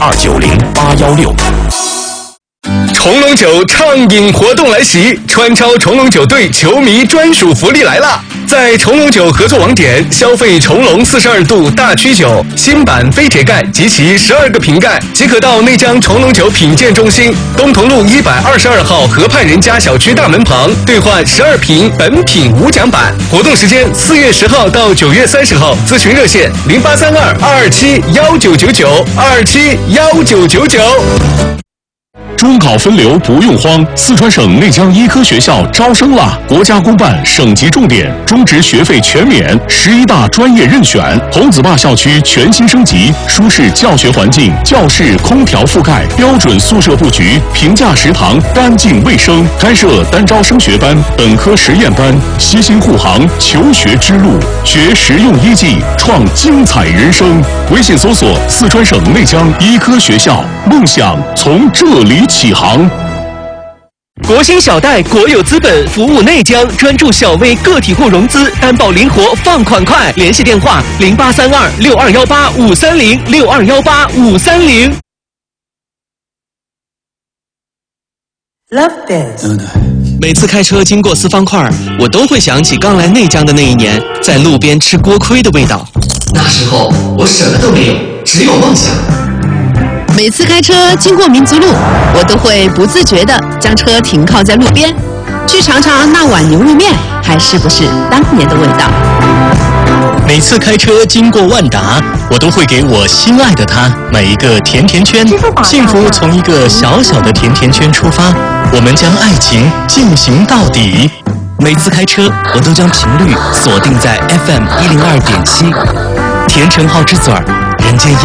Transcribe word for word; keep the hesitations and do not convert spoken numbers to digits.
二九零八幺六。 重龙酒畅饮活动来袭，川超重龙酒队球迷专属福利来啦！在重龙酒合作网点消费重龙四十二度大曲酒新版飞铁盖及其十二个瓶盖，即可到内江重龙酒品鉴中心东同路一百二十二号河畔人家小区大门旁兑换十二瓶本品无奖版。活动时间四月十号到九月三十号，咨询热线零八三二二二七幺九九九二七幺九九九。 中考分流不用慌，四川省内江医科学校招生啦！国家公办省级重点中职学费全免，十一大专业任选。红子坝校区全新升级，舒适教学环境，教室空调覆盖，标准宿舍布局，平价食堂，干净卫生。开设单招升学班、本科实验班，悉心护航求学之路，学实用医技，创精彩人生。微信搜索四川省内江医科学校，梦想从这里起航。 国兴小贷国有资本服务内江，专注小微个体户融资，担保灵活，放款快。联系电话零八三二六二幺八五三零六二幺八五三零。 Love this。 每次开车经过四方块，我都会想起刚来内江的那一年，在路边吃锅盔的味道。 那时候我什么都没有，只有梦想。 每次开车经过民族路，我都会不自觉地将车停靠在路边，去尝尝那碗牛肉面还是不是当年的味道。 每次开车经过万达，我都会给我心爱的他买一个甜甜圈。幸福从一个小小的甜甜圈出发，我们将爱情进行到底。 每次开车，我都将频率锁定在 F M 一零二点七，甜橙好之嘴儿，人间。